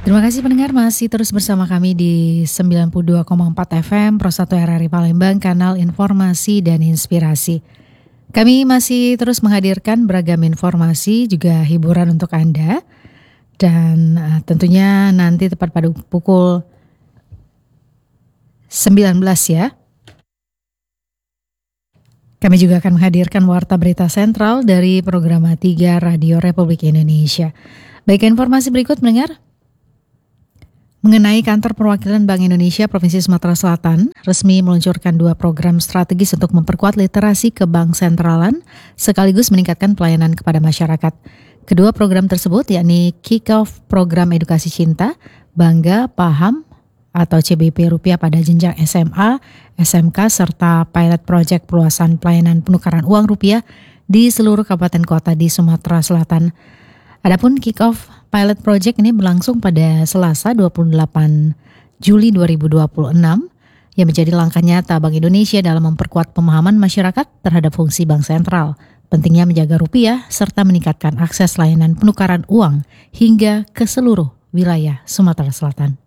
Terima kasih pendengar masih terus bersama kami di 92,4 FM Pro 1 RRI Palembang, kanal informasi dan inspirasi. Kami masih terus menghadirkan beragam informasi juga hiburan untuk Anda. Dan tentunya nanti tepat pada pukul 19 ya. Kami juga akan menghadirkan Warta Berita Sentral dari program 3 Radio Republik Indonesia. Baik, informasi berikut mendengar. Mengenai kantor perwakilan Bank Indonesia Provinsi Sumatera Selatan, resmi meluncurkan 2 program strategis untuk memperkuat literasi kebank sentralan, sekaligus meningkatkan pelayanan kepada masyarakat. Kedua program tersebut yakni Kick-Off Program Edukasi Cinta, Bangga Paham atau CBP Rupiah pada jenjang SMA, SMK, serta Pilot Project Perluasan Pelayanan Penukaran Uang Rupiah di seluruh kabupaten kota di Sumatera Selatan. Adapun Kick-Off Pilot Project ini berlangsung pada Selasa 28 Juli 2026 yang menjadi langkah nyata Bank Indonesia dalam memperkuat pemahaman masyarakat terhadap fungsi bank sentral, pentingnya menjaga rupiah serta meningkatkan akses layanan penukaran uang hingga ke seluruh wilayah Sumatera Selatan.